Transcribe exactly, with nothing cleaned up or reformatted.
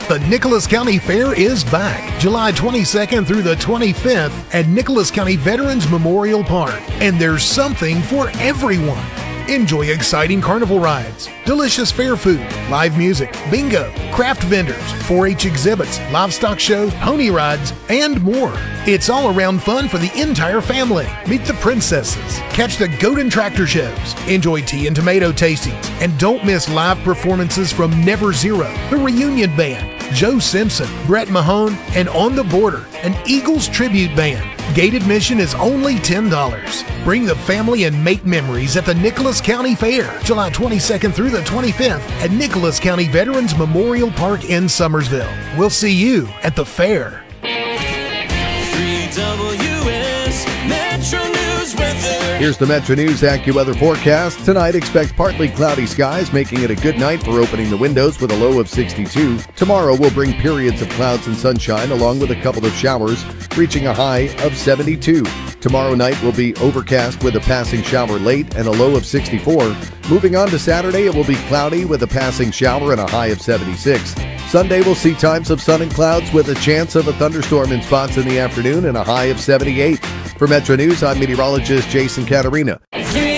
The Nicholas County Fair is back July twenty-second through the twenty-fifth at Nicholas County Veterans Memorial Park. And there's something for everyone. Enjoy exciting carnival rides, delicious fair food, live music, bingo, craft vendors, four H exhibits, livestock shows, pony rides, and more. It's all around fun for the entire family. Meet the princesses, catch the goat and tractor shows, enjoy tea and tomato tastings, and don't miss live performances from Never Zero, the Reunion Band, Joe Simpson, Brett Mahone, and On the Border, an Eagles tribute band. Gate admission is only ten dollars. Bring the family and make memories at the Nicholas County Fair, July twenty-second through the twenty-fifth at Nicholas County Veterans Memorial Park in Summersville. We'll see you at the fair. three W S Metro News weather. Here's the Metro News AccuWeather forecast. Tonight, expect partly cloudy skies, making it a good night for opening the windows with a low of sixty-two. Tomorrow will bring periods of clouds and sunshine, along with a couple of showers, reaching a high of seventy-two. Tomorrow night will be overcast with a passing shower late and a low of sixty-four. Moving on to Saturday, it will be cloudy with a passing shower and a high of seventy-six. Sunday will see times of sun and clouds with a chance of a thunderstorm in spots in the afternoon and a high of seventy-eight. For Metro News, I'm meteorologist Jason Caterina.